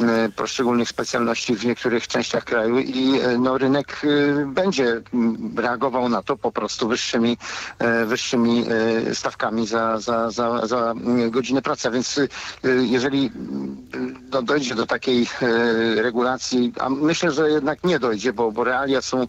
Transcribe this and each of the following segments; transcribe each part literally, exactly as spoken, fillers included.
poszczególnych specjalności w niektórych częściach kraju i no, rynek będzie reagował na to po prostu wyższymi, wyższymi stawkami za, za, za, za godziny pracy. A więc jeżeli no, dojdzie do takiej regulacji, a myślę, że jednak nie dojdzie, bo, bo realia są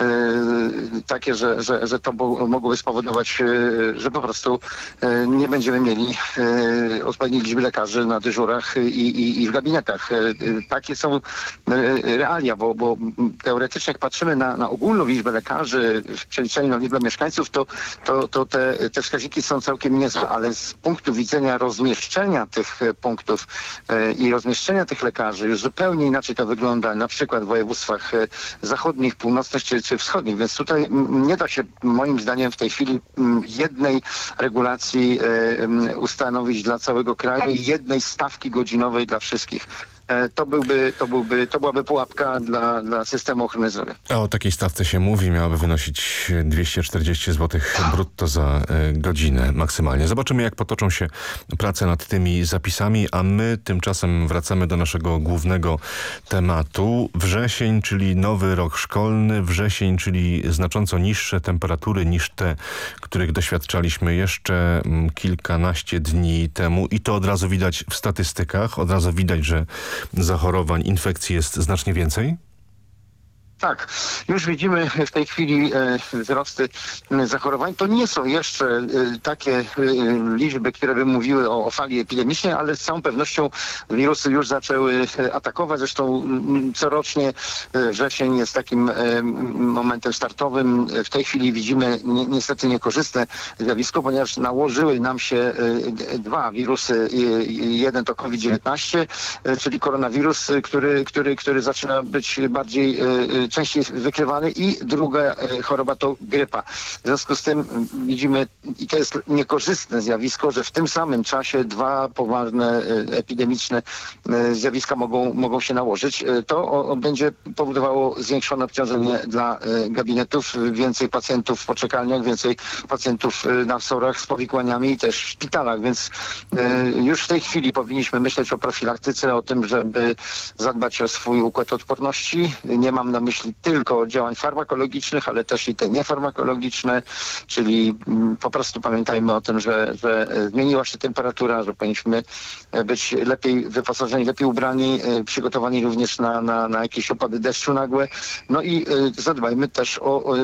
takie, że, że, że to mogłoby spowodować, że po prostu nie będziemy mieli odpowiedniej liczby lekarzy na dyżurach i, i, i w gabinetach. Takie są realia, bo, bo teoretycznie jak patrzymy na, na ogólną liczbę lekarzy w przeliczeniu na liczbę mieszkańców, to, to, to te, te wskaźniki są całkiem niezłe, ale z punktu widzenia rozmieszczenia tych punktów i rozmieszczenia tych lekarzy już zupełnie inaczej to wygląda, na przykład w województwach zachodnich, północnych czy, czy wschodnich, więc tutaj nie da się moim zdaniem w tej chwili jednej regulacji ustanowić dla całego kraju i jednej stawki godzinowej dla wszystkich. To, byłby, to, byłby, to byłaby pułapka dla, dla systemu ochrony zdrowia. A o takiej stawce się mówi, miałaby wynosić dwieście czterdzieści złotych brutto za godzinę maksymalnie. Zobaczymy, jak potoczą się prace nad tymi zapisami, a my tymczasem wracamy do naszego głównego tematu. Wrzesień, czyli nowy rok szkolny, wrzesień, czyli znacząco niższe temperatury niż te, których doświadczaliśmy jeszcze kilkanaście dni temu i to od razu widać w statystykach, od razu widać, że zachorowań, infekcji jest znacznie więcej? Tak, już widzimy w tej chwili e, wzrosty zachorowań. To nie są jeszcze e, takie e, liczby, które by mówiły o, o fali epidemicznej, ale z całą pewnością wirusy już zaczęły atakować. Zresztą m, corocznie e, wrzesień jest takim e, momentem startowym. W tej chwili widzimy ni niestety niekorzystne zjawisko, ponieważ nałożyły nam się e, dwa wirusy. E, jeden to COVID dziewiętnaście, e, czyli koronawirus, który, który, który zaczyna być bardziej e, częściej wykrywany i druga choroba to grypa. W związku z tym widzimy, i to jest niekorzystne zjawisko, że w tym samym czasie dwa poważne epidemiczne zjawiska mogą, mogą się nałożyć. To o, będzie powodowało zwiększone obciążenie dla gabinetów, więcej pacjentów w poczekalniach, więcej pacjentów na wsorach z powikłaniami i też w szpitalach, więc już w tej chwili powinniśmy myśleć o profilaktyce, o tym, żeby zadbać o swój układ odporności. Nie mam na myśli tylko działań farmakologicznych, ale też i te niefarmakologiczne, czyli po prostu pamiętajmy o tym, że, że zmieniła się temperatura, że powinniśmy być lepiej wyposażeni, lepiej ubrani, przygotowani również na, na, na jakieś opady deszczu nagłe. No i zadbajmy też o, o,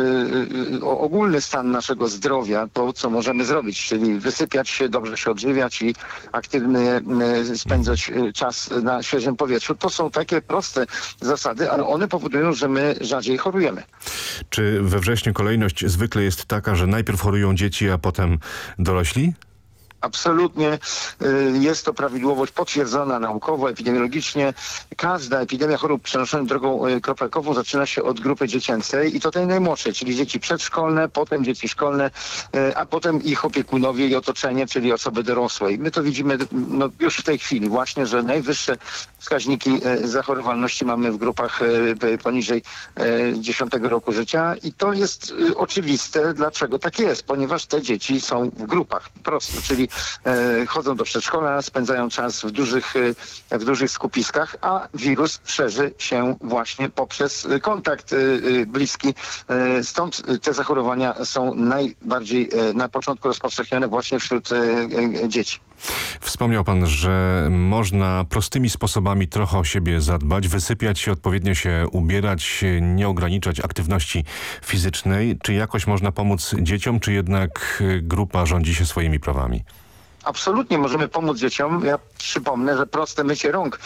o ogólny stan naszego zdrowia, to co możemy zrobić, czyli wysypiać się, dobrze się odżywiać i aktywnie spędzać czas na świeżym powietrzu. To są takie proste zasady, ale one powodują, że my rzadziej chorujemy. Czy we wrześniu kolejność zwykle jest taka, że najpierw chorują dzieci, a potem dorośli? Absolutnie jest to prawidłowość potwierdzona naukowo, epidemiologicznie. Każda epidemia chorób przenoszonych drogą kropelkową zaczyna się od grupy dziecięcej i to tej najmłodszej, czyli dzieci przedszkolne, potem dzieci szkolne, a potem ich opiekunowie i otoczenie, czyli osoby dorosłe. I my to widzimy no, już w tej chwili właśnie, że najwyższe wskaźniki zachorowalności mamy w grupach poniżej dziesiątego roku życia i to jest oczywiste, dlaczego tak jest, ponieważ te dzieci są w grupach, po prostu, czyli chodzą do przedszkola, spędzają czas w dużych, w dużych skupiskach, a wirus szerzy się właśnie poprzez kontakt bliski. Stąd te zachorowania są najbardziej na początku rozpowszechnione właśnie wśród dzieci. Wspomniał pan, że można prostymi sposobami trochę o siebie zadbać, wysypiać się, odpowiednio się ubierać, nie ograniczać aktywności fizycznej. Czy jakoś można pomóc dzieciom, czy jednak grupa rządzi się swoimi prawami? Absolutnie możemy pomóc dzieciom. Ja przypomnę, że proste mycie rąk.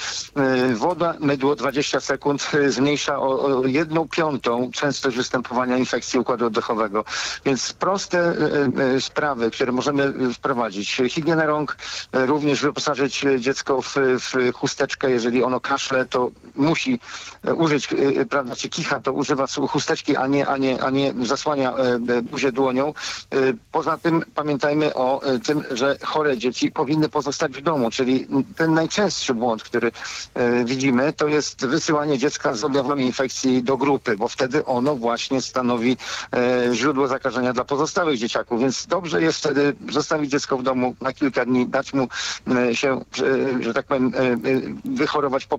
Woda, mydło dwadzieścia sekund zmniejsza o, o jedną piątą częstość występowania infekcji układu oddechowego. Więc proste y, sprawy, które możemy wprowadzić. Higiena rąk, również wyposażyć dziecko w, w chusteczkę. Jeżeli ono kaszle, to musi użyć, y, prawda, czy kicha, to używa chusteczki, a nie, a nie, a nie zasłania y, buzię dłonią. Y, poza tym pamiętajmy o y, tym, że chore dzieci powinny pozostać w domu, czyli ten najczęstszy błąd, który e, widzimy, to jest wysyłanie dziecka z objawami infekcji do grupy, bo wtedy ono właśnie stanowi e, źródło zakażenia dla pozostałych dzieciaków, więc dobrze jest wtedy zostawić dziecko w domu na kilka dni, dać mu e, się, e, że tak powiem, e, wychorować po